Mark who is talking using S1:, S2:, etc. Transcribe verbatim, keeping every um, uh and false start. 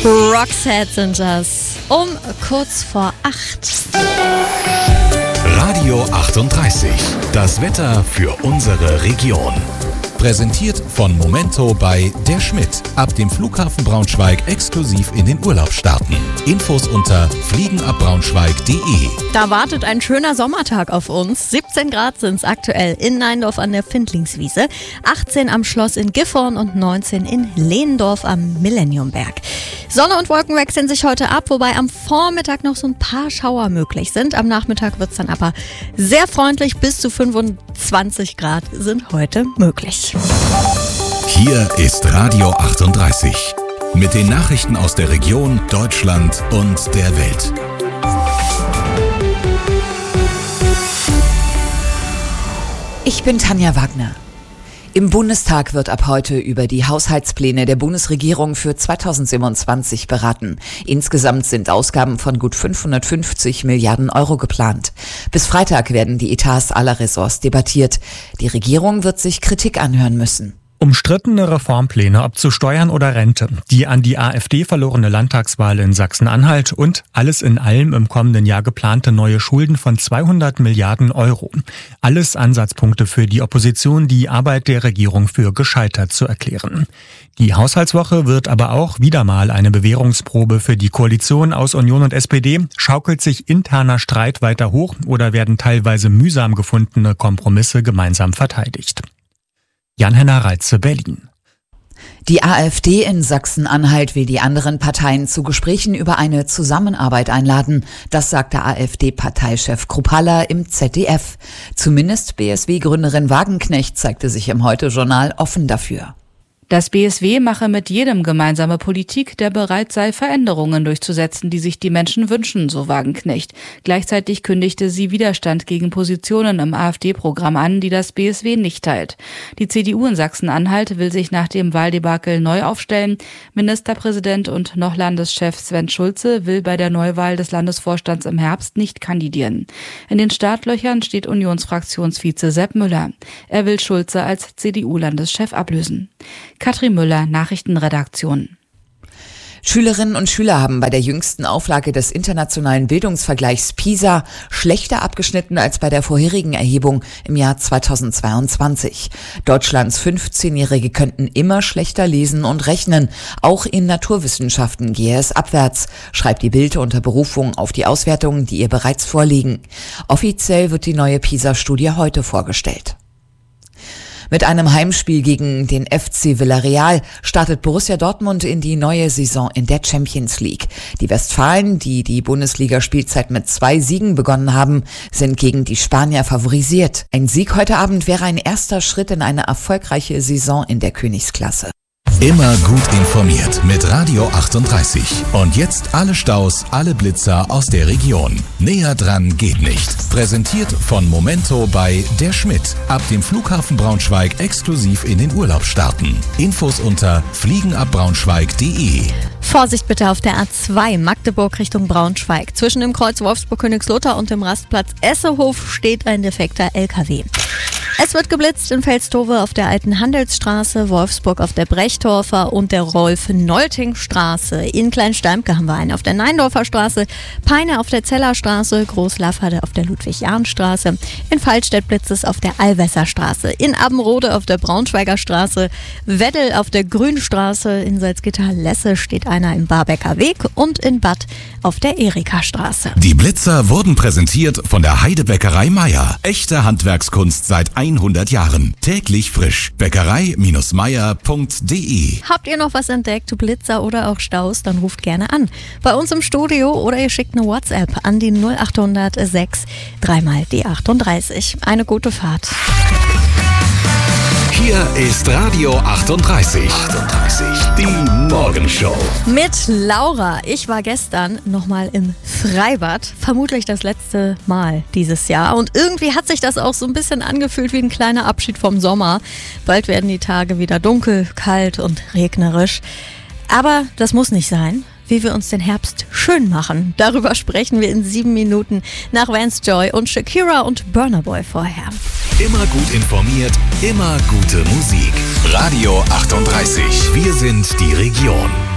S1: Roxette sind das. Um kurz vor acht.
S2: Radio achtunddreißig. Das Wetter für unsere Region. Präsentiert von Momento bei Der Schmidt. Ab dem Flughafen Braunschweig exklusiv in den Urlaub starten. Infos unter fliegenabbraunschweig punkt de.
S1: Da wartet ein schöner Sommertag auf uns. siebzehn Grad sind es aktuell in Neindorf an der Findlingswiese, achtzehn am Schloss in Gifhorn und neunzehn in Lehendorf am Millenniumberg. Sonne und Wolken wechseln sich heute ab, wobei am Vormittag noch so ein paar Schauer möglich sind. Am Nachmittag wird es dann aber sehr freundlich. Bis zu fünfundzwanzig Grad sind heute möglich.
S2: Hier ist Radio achtunddreißig. Mit den Nachrichten aus der Region, Deutschland und der Welt.
S3: Ich bin Tanja Wagner. Im Bundestag wird ab heute über die Haushaltspläne der Bundesregierung für zweitausendsiebenundzwanzig beraten. Insgesamt sind Ausgaben von gut fünfhundertfünfzig Milliarden Euro geplant. Bis Freitag werden die Etats aller Ressorts debattiert. Die Regierung wird sich Kritik anhören müssen.
S4: Umstrittene Reformpläne, ob zu Steuern oder Rente, die an die AfD verlorene Landtagswahl in Sachsen-Anhalt und alles in allem im kommenden Jahr geplante neue Schulden von zweihundert Milliarden Euro. Alles Ansatzpunkte für die Opposition, die Arbeit der Regierung für gescheitert zu erklären. Die Haushaltswoche wird aber auch wieder mal eine Bewährungsprobe für die Koalition aus Union und S P D. Schaukelt sich interner Streit weiter hoch oder werden teilweise mühsam gefundene Kompromisse gemeinsam verteidigt? Jan-Henner Reitze, Berlin.
S3: Die AfD in Sachsen-Anhalt will die anderen Parteien zu Gesprächen über eine Zusammenarbeit einladen. Das sagte AfD-Parteichef Kruppalla im Z D F. Zumindest B S W-Gründerin Wagenknecht zeigte sich im Heute-Journal offen dafür.
S5: Das B S W mache mit jedem gemeinsame Politik, der bereit sei, Veränderungen durchzusetzen, die sich die Menschen wünschen, so Wagenknecht. Gleichzeitig kündigte sie Widerstand gegen Positionen im AfD-Programm an, die das B S W nicht teilt. Die C D U in Sachsen-Anhalt will sich nach dem Wahldebakel neu aufstellen. Ministerpräsident und noch Landeschef Sven Schulze will bei der Neuwahl des Landesvorstands im Herbst nicht kandidieren. In den Startlöchern steht Unionsfraktionsvize Sepp Müller. Er will Schulze als C D U-Landeschef ablösen. Katrin Müller, Nachrichtenredaktion.
S3: Schülerinnen und Schüler haben bei der jüngsten Auflage des internationalen Bildungsvergleichs PISA schlechter abgeschnitten als bei der vorherigen Erhebung im Jahr zweitausendzweiundzwanzig. Deutschlands fünfzehnjährige könnten immer schlechter lesen und rechnen. Auch in Naturwissenschaften gehe es abwärts, schreibt die Bild unter Berufung auf die Auswertungen, die ihr bereits vorliegen. Offiziell wird die neue PISA-Studie heute vorgestellt. Mit einem Heimspiel gegen den F C Villarreal startet Borussia Dortmund in die neue Saison in der Champions League. Die Westfalen, die die Bundesliga-Spielzeit mit zwei Siegen begonnen haben, sind gegen die Spanier favorisiert. Ein Sieg heute Abend wäre ein erster Schritt in eine erfolgreiche Saison in der Königsklasse.
S2: Immer gut informiert mit Radio achtunddreißig. Und jetzt alle Staus, alle Blitzer aus der Region. Näher dran geht nicht. Präsentiert von Momento bei Der Schmidt. Ab dem Flughafen Braunschweig exklusiv in den Urlaub starten. Infos unter fliegenabbraunschweig punkt de.
S1: Vorsicht bitte auf der A zwei Magdeburg Richtung Braunschweig. Zwischen dem Kreuz Wolfsburg-Königslotter und dem Rastplatz Essehof steht ein defekter L K W. Es wird geblitzt in Velstove auf der Alten Handelsstraße, Wolfsburg auf der Brechdorfer und der Rolf-Nolting-Straße. In Kleinsteimke haben wir einen auf der Neindorfer Straße, Peine auf der Zellerstraße, Großlafferde auf der Ludwig-Jahn-Straße, in Fallstädt blitzt es auf der Allwässerstraße, in Abbenrode auf der Braunschweiger Straße, Weddel auf der Grünstraße, in Salzgitter-Lesse steht einer im Barbecker Weg und in Bad auf der Erika-Straße.
S2: Die Blitzer wurden präsentiert von der Heidebäckerei Meier. Echte Handwerkskunst seit hundert Jahren. Täglich frisch. Bäckerei Meier punkt de.
S1: Habt ihr noch was entdeckt, Blitzer oder auch Staus, dann ruft gerne an. Bei uns im Studio oder ihr schickt eine WhatsApp an die null acht null null sechs drei mal die achtunddreißig. Eine gute Fahrt.
S2: Hier ist Radio achtunddreißig. achtunddreißig. Die Morgenshow.
S1: Mit Laura. Ich war gestern nochmal im Freibad. Vermutlich das letzte Mal dieses Jahr. Und irgendwie hat sich das auch so ein bisschen angefühlt wie ein kleiner Abschied vom Sommer. Bald werden die Tage wieder dunkel, kalt und regnerisch. Aber das muss nicht sein. Wie wir uns den Herbst schön machen. Darüber sprechen wir in sieben Minuten nach Vance Joy und Shakira und Burna Boy vorher.
S2: Immer gut informiert, immer gute Musik. Radio achtunddreißig. Wir sind die Region.